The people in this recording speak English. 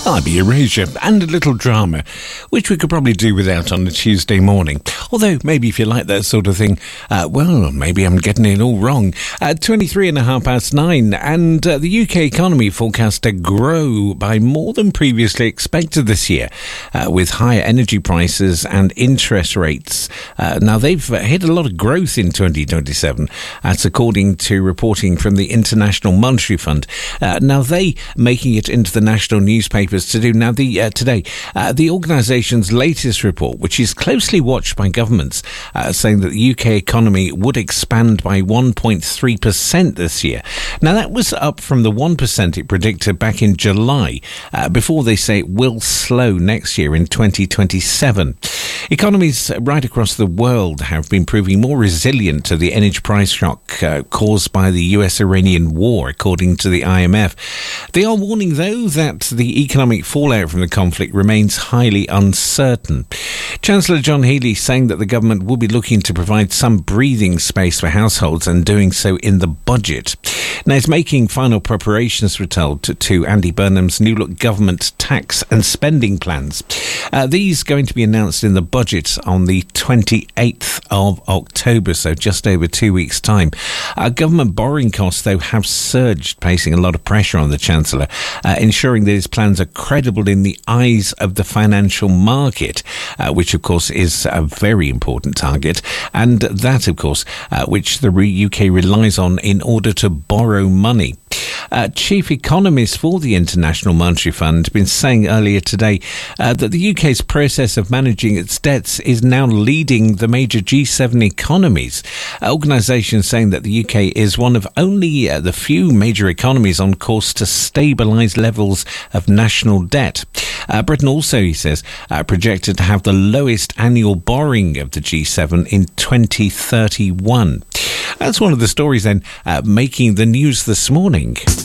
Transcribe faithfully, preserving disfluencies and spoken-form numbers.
I'd be erasure and a little drama, which we could probably do without on a Tuesday morning. Although, maybe if you like that sort of thing, uh, well, maybe I'm getting it all wrong. At twenty-three and a half past nine, and uh, the U K economy forecast to grow by more than previously expected this year, uh, with higher energy prices and interest rates. Uh, now, they've hit a lot of growth in twenty twenty-seven. That's according to reporting from the International Monetary Fund. Uh, now, they making it into the national newspapers to do now the uh, today uh, the organisation's latest report, which is closely watched by governments, uh, saying that the U K economy would expand by one point three percent this year. Now that was up from the one percent it predicted back in July, uh, before they say it will slow next year in twenty twenty-seven. Economies right across the world have been proving more resilient to the energy price shock uh, caused by the U S-Iranian war, according to the I M F. They are warning, though, that the economic fallout from the conflict remains highly uncertain. Chancellor John Healey saying that the government will be looking to provide some breathing space for households and doing so in the budget. Now, it's making final preparations, we're told, to, to Andy Burnham's New Look government tax and spending plans. Uh, these going to be announced in the budget on the twenty-eighth of October, so just over two weeks' time. Uh, government borrowing costs, though, have surged, placing a lot of pressure on the Chancellor, uh, ensuring that his plans are credible in the eyes of the financial market, uh, which, of course, is a very important target, and that, of course, uh, which the U K relies on in order to borrow money. Uh, chief economist for the International Monetary Fund been saying earlier today uh, that the U K's process of managing its debts is now leading the major G seven economies. Uh, organisations saying that the U K is one of only uh, the few major economies on course to stabilise levels of national debt. Uh, Britain also, he says, uh, projected to have the lowest annual borrowing of the G seven in twenty thirty-one. That's one of the stories then uh, making the news this morning.